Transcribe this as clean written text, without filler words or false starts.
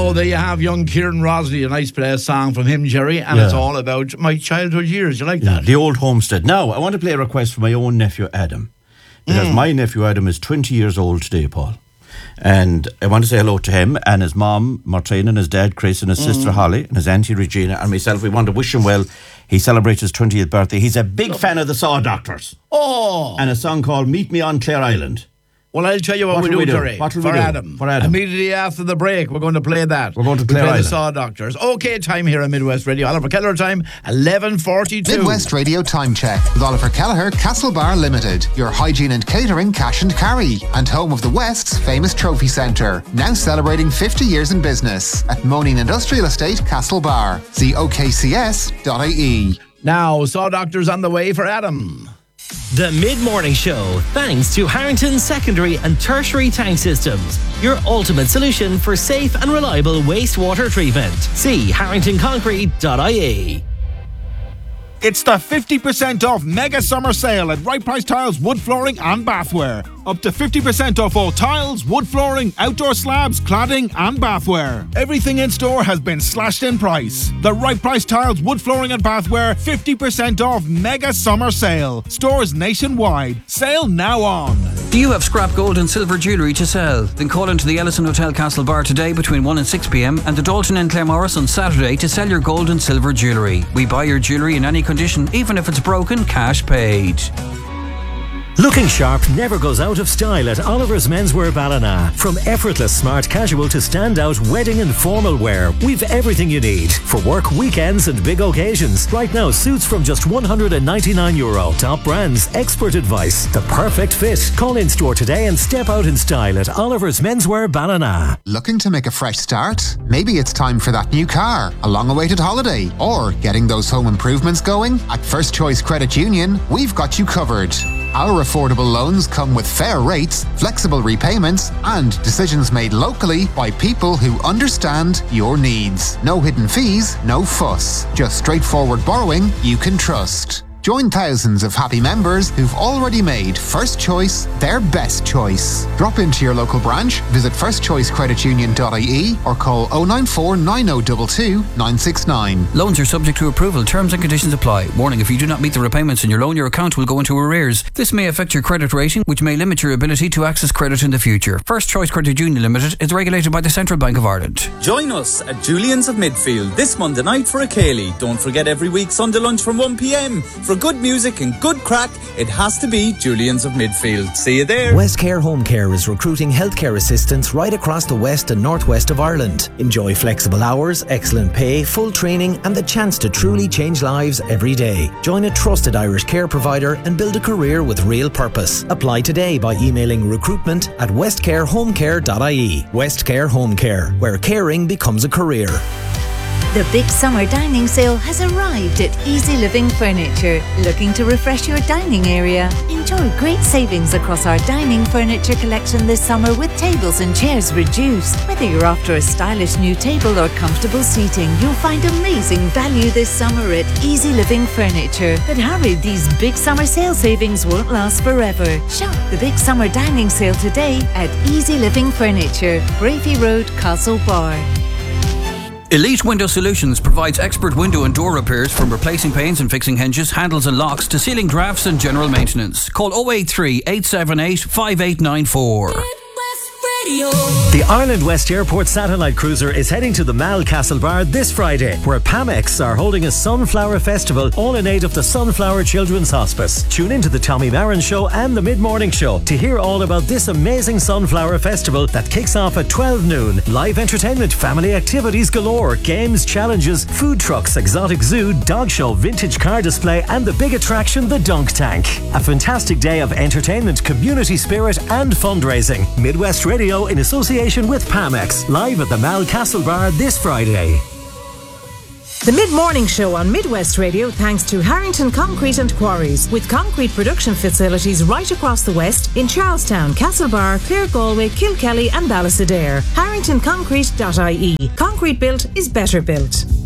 So there you have young Kieran Rosley, a nice song from him, Jerry, and it's all about my childhood years. You like that? The old homestead. Now, I want to play a request for my own nephew, Adam. Because my nephew, Adam, is 20 years old today, Paul. And I want to say hello to him and his mom, Martine, and his dad, Chris, and his sister, Holly, and his auntie, Regina, and myself. We want to wish him well. He celebrates his 20th birthday. He's a big fan of the Saw Doctors. Oh! And a song called Meet Me on Clare Island. Well, I'll tell you what we do, Terry. For Adam. Immediately after the break, we're going to play that. We're going to play the Saw Doctors. OK, time here on Midwest Radio. Oliver Kelleher time, 11:42. Midwest Radio time check with Oliver Kelleher, Castlebar Limited. Your hygiene and catering cash and carry. And home of the West's famous trophy centre. Now celebrating 50 years in business at Moaning Industrial Estate, Castlebar. See okcs.ie. Now, Saw Doctors on the way for Adam. The Mid-Morning Show, thanks to Harrington Secondary and Tertiary Tank Systems, your ultimate solution for safe and reliable wastewater treatment. See harringtonconcrete.ie. It's the 50% off mega summer sale at Right Price Tiles, wood flooring and bathware. Up to 50% off all tiles, wood flooring, outdoor slabs, cladding and bathware. Everything in store has been slashed in price. The Right Price Tiles, wood flooring and bathware 50% off mega summer sale. Stores nationwide. Sale now on. Do you have scrap gold and silver jewellery to sell? Then call into the Ellison Hotel Castlebar today between 1 and 6 p.m. and the Dalton in Claremorris on Saturday to sell your gold and silver jewellery. We buy your jewellery in any condition, even if it's broken, cash paid. Looking sharp never goes out of style at Oliver's Menswear Ballina. From effortless smart casual to standout wedding and formal wear, we've everything you need for work, weekends and big occasions. Right now, suits from just €199. Top brands, expert advice, the perfect fit. Call in store today and step out in style at Oliver's Menswear Ballina. Looking to make a fresh start? Maybe it's time for that new car, a long-awaited holiday, or getting those home improvements going? At First Choice Credit Union, we've got you covered. Our affordable loans come with fair rates, flexible repayments, and decisions made locally by people who understand your needs. No hidden fees, no fuss. Just straightforward borrowing you can trust. Join thousands of happy members who've already made First Choice their best choice. Drop into your local branch, visit firstchoicecreditunion.ie or call 094 9022 969. Loans are subject to approval. Terms and conditions apply. Warning, if you do not meet the repayments in your loan, your account will go into arrears. This may affect your credit rating, which may limit your ability to access credit in the future. First Choice Credit Union Limited is regulated by the Central Bank of Ireland. Join us at Julian's of Midfield this Monday night for a Cayley. Don't forget every week Sunday lunch from 1 p.m. For good music and good crack, it has to be Julian's of Midfield. See you there. Westcare Home Care is recruiting healthcare assistants right across the west and northwest of Ireland. Enjoy flexible hours, excellent pay, full training and the chance to truly change lives every day. Join a trusted Irish care provider and build a career with real purpose. Apply today by emailing recruitment@westcarehomecare.ie. Westcare Home Care, where caring becomes a career. The big summer dining sale has arrived at Easy Living Furniture. Looking to refresh your dining area? Enjoy great savings across our dining furniture collection this summer with tables and chairs reduced. Whether you're after a stylish new table or comfortable seating, you'll find amazing value this summer at Easy Living Furniture. But hurry, these big summer sale savings won't last forever. Shop the big summer dining sale today at Easy Living Furniture, Brafey Road, Castlebar. Elite Window Solutions provides expert window and door repairs, from replacing panes and fixing hinges, handles and locks to sealing drafts and general maintenance. Call 083 878 5894. The Ireland West Airport Satellite Cruiser is heading to the Mall Castlebar this Friday, where Pamex are holding a Sunflower Festival, all in aid of the Sunflower Children's Hospice. Tune into the Tommy Marin Show and the Mid-Morning Show to hear all about this amazing Sunflower Festival that kicks off at 12 noon. Live entertainment, family activities galore, games, challenges, food trucks, exotic zoo, dog show, vintage car display, and the big attraction, the Dunk Tank. A fantastic day of entertainment, community spirit, and fundraising. Midwest Radio in association with Pamex, live at the Mall Castlebar this Friday. The Mid-Morning Show on Midwest Radio, thanks to Harrington Concrete and Quarries, with concrete production facilities right across the west in Charlestown, Castlebar, Clare, Galway, Kilkelly and Ballysadare. harringtonconcrete.ie. Concrete built is better built.